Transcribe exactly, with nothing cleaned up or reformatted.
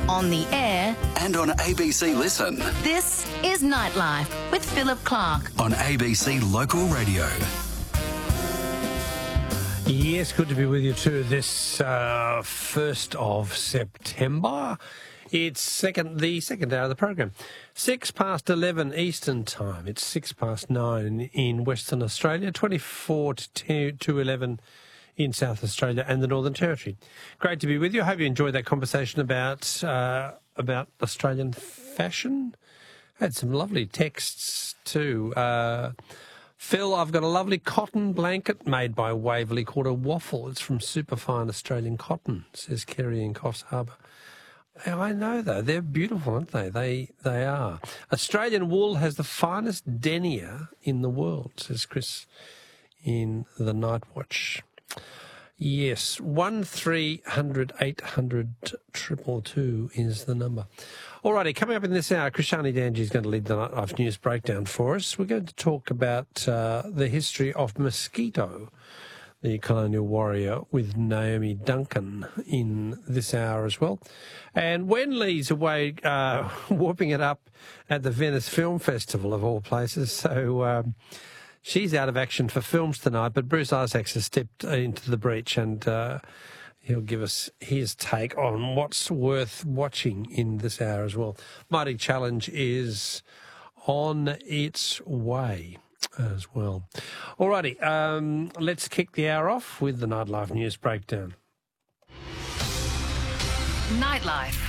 on the air and on A B C Listen. This is Nightlife with Philip Clark on A B C Local Radio. Yes, good to be with you too this uh, first of September. It's second, the second hour of the program. Six past eleven Eastern Time. It's six past nine in Western Australia, twenty-four to two, to eleven in South Australia and the Northern Territory. Great to be with you. I hope you enjoyed that conversation about uh, about Australian fashion. Had some lovely texts too. Uh, Phil, I've got a lovely cotton blanket made by Waverley called a waffle. It's from superfine Australian cotton, says Kerry in Coffs Harbour. I know, though. They're beautiful, aren't they? They they are. Australian wool has the finest denier in the world, says Chris in the Night Watch. Yes, one three hundred eight hundred triple two is the number. Alrighty, coming up in this hour, Krishani Danji is going to lead the Nightlife News Breakdown for us. We're going to talk about uh, the history of Mosquito, the colonial warrior, with Naomi Duncan in this hour as well. And Wenley's away uh, whooping it up at the Venice Film Festival, of all places. So um, she's out of action for films tonight, but Bruce Isaacs has stepped into the breach and uh, he'll give us his take on what's worth watching in this hour as well. Mighty Challenge is on its way as well. Alrighty, um, let's kick the hour off with the Nightlife News Breakdown. Nightlife